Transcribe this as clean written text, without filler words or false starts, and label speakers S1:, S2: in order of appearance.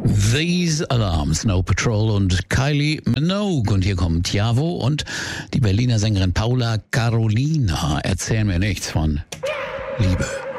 S1: These Alarms, Snow Patrol und Kylie Minogue. Und hier kommen Tiavo und die Berliner Sängerin Paula Carolina erzählen mir nichts von Liebe.